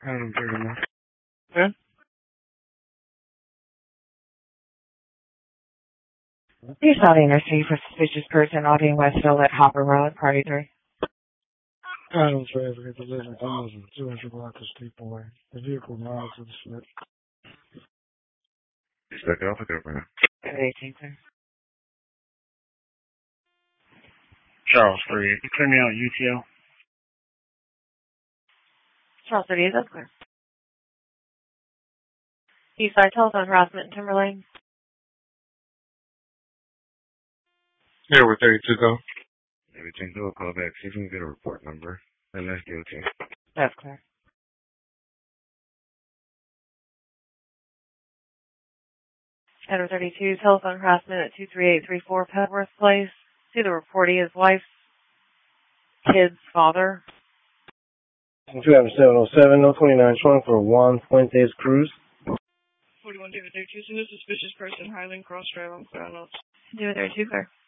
Adam 39. Yeah? Please not intercede for suspicious person, Audie Westville at Hopper Road, Party 3. Adams Railway, the 11,200 block of Steeple Way. The vehicle miles of the slip. You stuck it off with over now. 18, clear. Charles 3. You clear me out, UTL. Charles 38, that's clear. Eastside telephone harassment in Timberlane. Yeah, we're 32 go. Everything go, call back. See if we can get a report number. And let's do it. That's clear. Header 32, telephone harassment at 23834 Petworth Place. See the reportee, his wife's kid's father. 707, no 29 showing for Juan Fuentes Cruz. 41 David 32, so no suspicious person, Highland Cross Drive on Crown Notes. David 32, clear.